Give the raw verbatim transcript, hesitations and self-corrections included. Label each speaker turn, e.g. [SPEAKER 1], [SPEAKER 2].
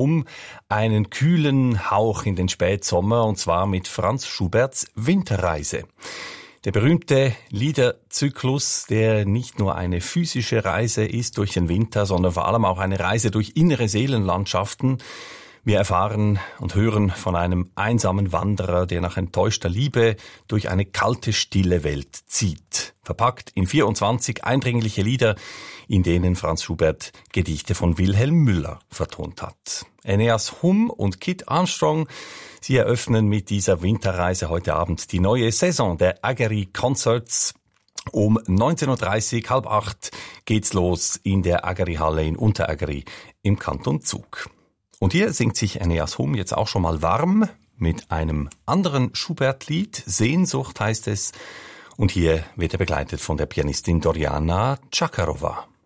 [SPEAKER 1] Humm einen kühlen Hauch in den Spätsommer, und zwar mit Franz Schuberts Winterreise. Der berühmte Liederzyklus, der nicht nur eine physische Reise ist durch den Winter, sondern vor allem auch eine Reise durch innere Seelenlandschaften. Wir erfahren und hören von einem einsamen Wanderer, der nach enttäuschter Liebe durch eine kalte, stille Welt zieht. Verpackt in vierundzwanzig eindringliche Lieder, in denen Franz Schubert Gedichte von Wilhelm Müller vertont hat. Eneas Humm und Kit Armstrong, sie eröffnen mit dieser Winterreise heute Abend die neue Saison der Aggery Concerts. Um neunzehn Uhr dreißig, halb acht geht's los in der Aggery-Halle in Unteraggery im Kanton Zug. Und hier singt sich Eneas Humm jetzt auch schon mal warm mit einem anderen Schubert-Lied. Sehnsucht heißt es. Und hier wird er begleitet von der Pianistin Doriana Chakarova.